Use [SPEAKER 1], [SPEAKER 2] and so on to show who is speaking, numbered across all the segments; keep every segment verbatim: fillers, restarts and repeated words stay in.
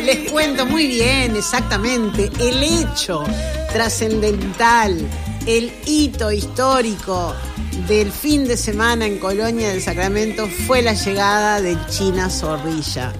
[SPEAKER 1] Les cuento muy bien, exactamente, el hecho trascendental, el hito histórico del fin de semana en Colonia del Sacramento fue la llegada del China Zorrilla.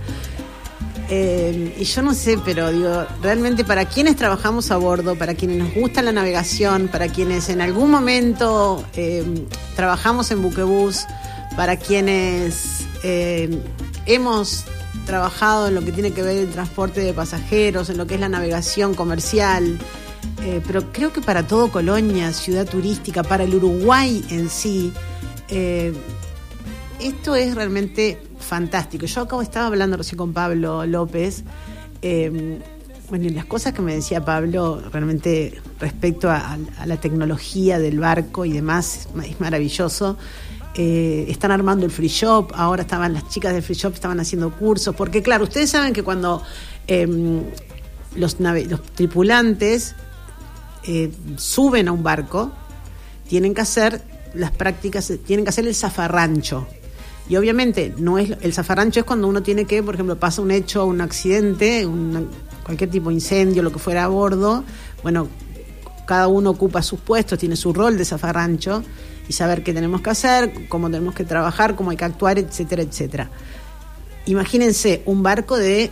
[SPEAKER 1] Eh, y yo no sé, pero digo, realmente para quienes trabajamos a bordo, para quienes nos gusta la navegación, para quienes en algún momento eh, trabajamos en buquebús, para quienes eh, hemos trabajado en lo que tiene que ver el transporte de pasajeros, en lo que es la navegación comercial, eh, pero creo que para todo Colonia, ciudad turística, para el Uruguay en sí, eh, esto es realmente fantástico. Yo acabo estaba hablando recién con Pablo López, eh, bueno, y las cosas que me decía Pablo realmente respecto a, a la tecnología del barco y demás, es maravilloso. Eh, están armando el free shop, ahora estaban las chicas del free shop, estaban haciendo cursos, porque claro, ustedes saben que cuando eh, los, nave- los tripulantes eh, suben a un barco, tienen que hacer las prácticas, tienen que hacer el zafarrancho. Y obviamente no es el zafarrancho es cuando uno tiene que, por ejemplo, pasa un hecho, un accidente, una, cualquier tipo de incendio, lo que fuera a bordo. Bueno, cada uno ocupa sus puestos, tiene su rol de zafarrancho y saber qué tenemos que hacer, cómo tenemos que trabajar, cómo hay que actuar, etcétera, etcétera. Imagínense un barco de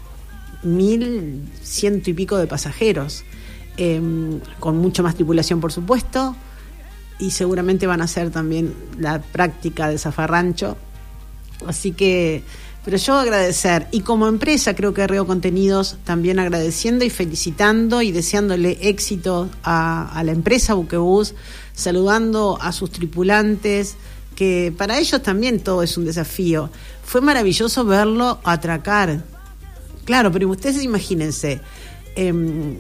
[SPEAKER 1] mil ciento y pico de pasajeros, eh, con mucho más tripulación, por supuesto. Y seguramente van a hacer también la práctica de zafarrancho. Así que, pero yo agradecer, y como empresa creo que Reo Contenidos también agradeciendo y felicitando y deseándole éxito a, a la empresa Buquebús, saludando a sus tripulantes, que para ellos también todo es un desafío. Fue maravilloso verlo atracar. Claro, pero ustedes imagínense, eh,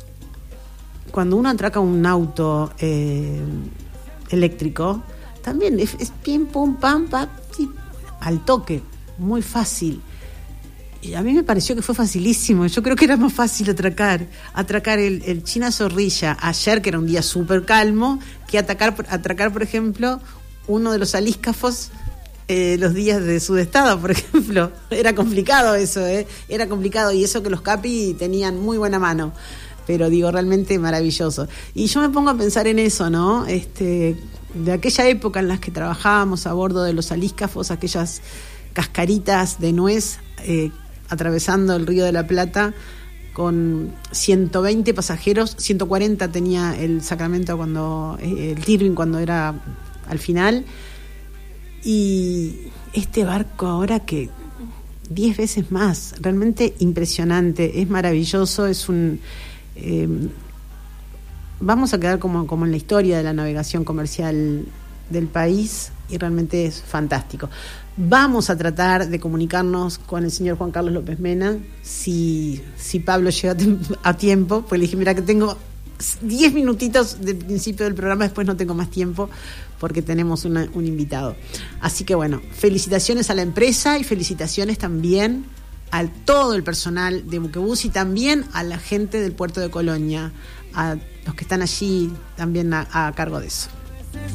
[SPEAKER 1] cuando uno atraca un auto eh, eléctrico, también es, es pim, pum, pam, pam, sí, al toque, muy fácil. Y a mí me pareció que fue facilísimo. Yo creo que era más fácil atracar, atracar el, el China Zorrilla ayer, que era un día súper calmo, que atacar, atracar, por ejemplo, uno de los alíscafos eh, los días de Sudestado, por ejemplo. Era complicado eso, ¿eh? Era complicado, y eso que los capi tenían muy buena mano. Pero digo, realmente maravilloso. Y yo me pongo a pensar en eso, ¿no? Este, de aquella época en las que trabajábamos a bordo de los alíscafos, aquellas cascaritas de nuez eh, atravesando el Río de la Plata con ciento veinte pasajeros, ciento cuarenta tenía el Sacramento cuando, eh, el Tirving cuando era al final. Y este barco ahora que diez veces más, realmente impresionante, es maravilloso, es un... Eh, vamos a quedar como, como en la historia de la navegación comercial del país, y realmente es fantástico. Vamos a tratar de comunicarnos con el señor Juan Carlos López Mena, si, si Pablo llega a tiempo, pues le dije, mira que tengo diez minutitos del principio del programa, después no tengo más tiempo porque tenemos una, un invitado. Así que bueno, felicitaciones a la empresa y felicitaciones también a todo el personal de Buquebús y también a la gente del puerto de Colonia, a los que están allí también a, a cargo de eso.